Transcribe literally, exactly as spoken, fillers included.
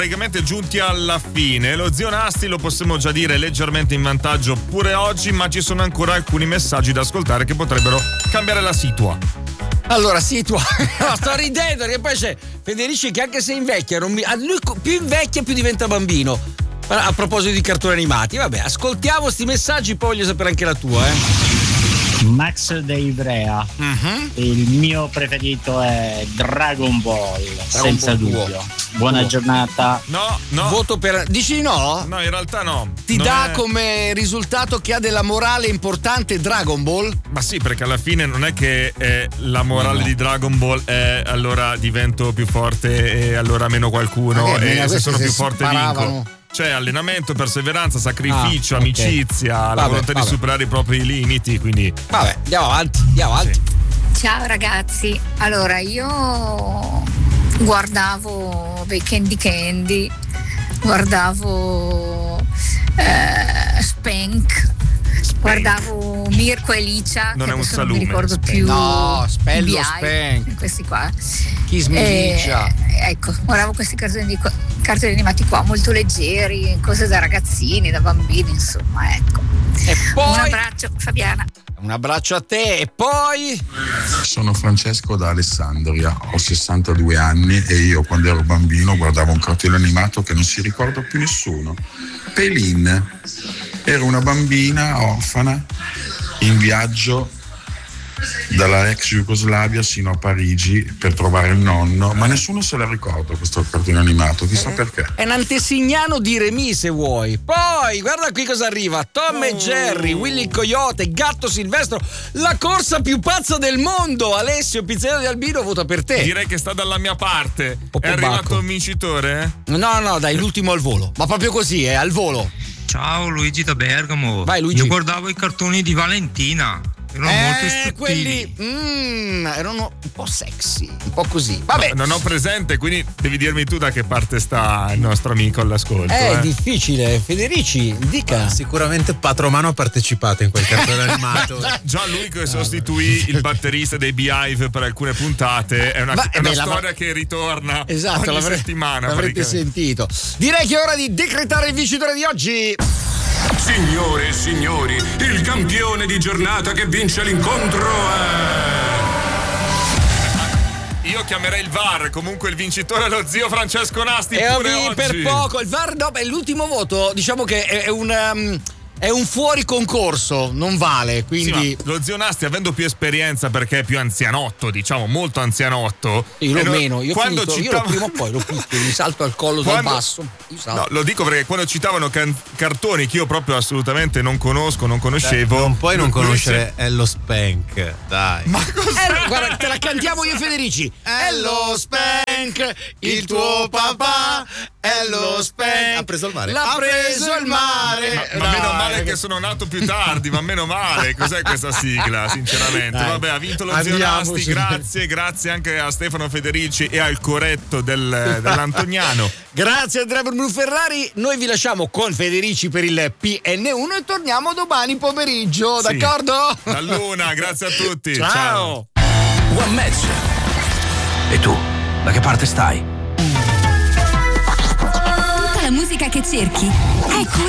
praticamente giunti alla fine. Lo zio Nasti lo possiamo già dire leggermente in vantaggio pure oggi, ma ci sono ancora alcuni messaggi da ascoltare che potrebbero cambiare la situa. Allora, situa. No, sto ridendo perché poi c'è Federici che anche se invecchia, non mi... lui più invecchia più diventa bambino. A proposito di cartoni animati, vabbè, ascoltiamo sti messaggi, poi voglio sapere anche la tua, eh. Max De Ivrea, uh-huh. Il mio preferito è Dragon Ball, Dragon senza Ball dubbio. Tuo. Buona tuo. Giornata. No, no. Voto per. Dici no? No, in realtà no. Ti non dà è... come risultato che ha della morale importante Dragon Ball? Ma sì, perché alla fine non è che eh, la morale no. di Dragon Ball è allora divento più forte e allora meno qualcuno okay, e se sono più forte vinco. C'è allenamento, perseveranza, sacrificio, ah, okay. amicizia, vabbè, la volontà vabbè. di superare i propri limiti, quindi vabbè, andiamo avanti, andiamo avanti. Sì. Ciao ragazzi, allora io guardavo dei Candy Candy, guardavo eh, Spank, guardavo Mirko e Licia, non che è un salume, non mi ricordo Spank. più. No, Spello Spank. Questi qua. Kiss Me Licia. Ecco, guardavo questi cartoni, di, cartoni animati qua molto leggeri, cose da ragazzini, da bambini, insomma, ecco. E poi un abbraccio, Fabiana. Un abbraccio a te. E poi sono Francesco da Alessandria, ho sessantadue anni e io quando ero bambino guardavo un cartone animato che non si ricorda più nessuno. Pelin. Era una bambina orfana in viaggio dalla ex Jugoslavia sino a Parigi per trovare il nonno, ma nessuno se la ricorda questo cartone animato, chissà eh, perché. È un antesignano di Remy se vuoi. Poi guarda qui cosa arriva: Tom oh. e Jerry, Willy il Coyote, Gatto Silvestro, la corsa più pazza del mondo. Alessio Pizzero di Albino vota per te. Direi che sta dalla mia parte. Poppo è arrivato Bacco. un vincitore? No, no, dai, l'ultimo al volo. Ma proprio così, è al volo. Ciao, Luigi da Bergamo. Vai Luigi. Io guardavo i cartoni di Valentina. Erano eh, molto istruttivi. Quelli mm, erano un po' sexy, un po' così. Vabbè. No, non ho presente, quindi devi dirmi tu da che parte sta il nostro amico all'ascolto. È eh. difficile, Federici, dica. Sicuramente Patromano ha partecipato in quel cartone animato. Già lui che sostituì il batterista dei Beehive per alcune puntate. È una, Ma, è una beh, storia la... che ritorna esatto, ogni settimana. L'avrete sentito. Direi che è ora di decretare il vincitore di oggi. Signore e signori, il campione di giornata che vince l'incontro è... Io chiamerei il V A R, comunque il vincitore è lo zio Francesco Nasti. E pure oggi per poco, il V A R no, beh, l'ultimo voto, diciamo che è un... Um, è un fuori concorso, non vale, quindi sì, lo zio Nasti, avendo più esperienza perché è più anzianotto, diciamo molto anzianotto. Io lo meno, io, quando finito, citava... io lo prima o poi lo picchio, mi salto al collo quando... dal basso. No, lo dico perché quando citavano can- cartoni che io proprio assolutamente non conosco, non conoscevo. Dai, non puoi non conoscere c'è... Ello Spank, dai. Ma cos'è? Eh, guarda, te la cantiamo io e Federici. Ello Spank, il tuo papà. Ello Spank ha preso il mare. L'ha preso il mare. Ma, ma meno male che sono nato più tardi, ma meno male. Cos'è questa sigla, sinceramente? Dai. Vabbè, ha vinto lo zio Nasti, grazie, grazie anche a Stefano Federici e al corretto del, dell'Antoniano. Grazie Andrea Bruno Ferrari. Noi vi lasciamo con Federici per il P N uno e torniamo domani pomeriggio, sì, d'accordo? Da Luna, grazie a tutti. Ciao. Ciao. One Match. E tu, da che parte stai? Tutta la musica che cerchi è qui.